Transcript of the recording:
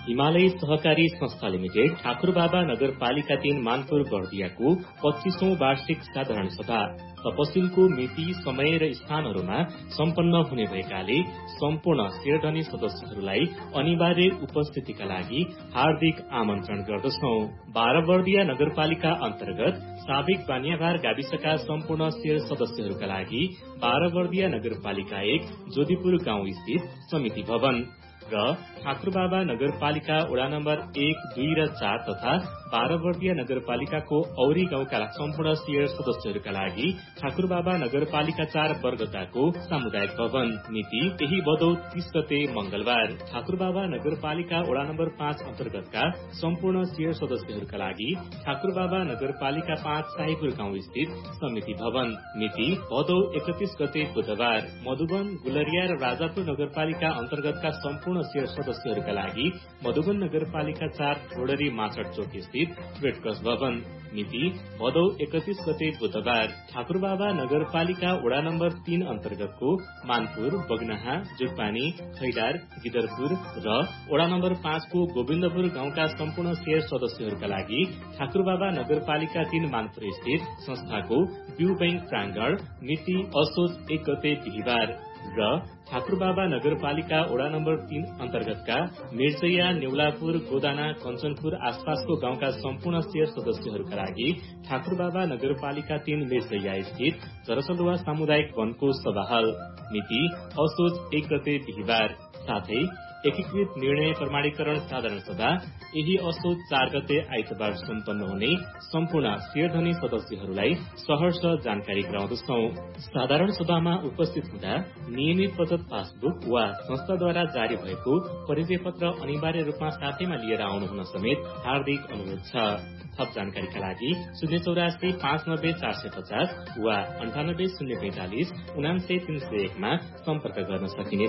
हिमालय सहकारी संस्था लिमिटेड ठाकुरबाबा नगरपालिका 3 मानपुर बर्दियाको 25औं वार्षिक साधारण सभा तपसिलको मिति, समय र स्थानहरूमा सम्पन्न हुने भएकाले सम्पूर्ण शेरधनी सदस्यहरूलाई अनिवार्य उपस्थितिका लागि हार्दिक आमन्त्रण गर्दछौं। बाह्रवर्दिया नगरपालिका अन्तर्गत साबिक बानियाभार गाविसका सम्पूर्ण शेर सदस्यहरूका लागि बाह्रवर्दिया नगरपालिका 1 जोधीपुर गाउँ स्थित समिति भवन र ठाकुरबाबा नगरपालिका वडा नम्बर 1, 2 र 4 तथा बाह्रवर्दिया नगरपालिकाको औरी गाउँका सम्पूर्ण शेर सदस्यहरूका लागि ठाकुरबाबा नगरपालिका 4 वर्गताको सामुदायिक भवन मिति यही भदौ 30 गते मंगलबार। ठाकुरबाबा नगरपालिका वडा नम्बर 5 अन्तर्गतका सम्पूर्ण शेर सदस्यहरूका लागि ठाकुरबाबा नगरपालिका 5 साहीपुर गाउँ स्थित समिति भवन मिति भदौ 31 गते बुधबार। मधुबन, गुलरिया र राजापुर नगरपालिका अन्तर्गतका सम्पूर्ण शेर सदस्यहरूका लागि मधुबन नगरपालिका 4 ठोडरी माछड चोक स्थित रेडक्रस भवन मिति भदौ 31 गते बुधबार। ठाकुरबाबा नगरपालिका वडा नम्बर 3 अन्तर्गतको मानपुर, बगनाहा, जुटपानी, खैदार, गिदरपुर र वडा नम्बर 5 को गोविन्दपुर गाउँका सम्पूर्ण शेर सदस्यहरूका लागि ठाकुरबाबा नगरपालिका 3 मानपुर स्थित संस्थाको ब्यू बैंक प्राङ्गण मिति असोज 1 गते बिहिबार र ठाकुरबाबा नगरपालिका वडा नम्बर 3 अन्तर्गतका मिर्चैया, नेउलापुर, गोदाना, कञ्चनपुर आसपासको गाउँका सम्पूर्ण शेर सदस्यहरूका लागि ठाकुरबाबा नगरपालिका 3 मिर्चैया स्थित जरसलुवा सामुदायिक वनको सभाहल मिति असोज 1 गते बिहिबार। साथै एकीकृत निर्णय प्रमाणीकरण साधारण सभा यही असोज 4 गते आइतबार सम्पन्न हुने सम्पूर्ण शेरधनी सदस्यहरूलाई सहर्ष जानकारी गराउँदछौ। साधारण सभामा उपस्थित हुँदा नियमित बचत पासबुक वा संस्थाद्वारा जारी भएको परिचय पत्र अनिवार्य रूपमा साथैमा लिएर आउनु हुन समेत हार्दिक अनुरोध छ। थप जानकारीका लागि 084 590 450 वा 98 045 99 301 मा सम्पर्क गर्न सकिनेछ।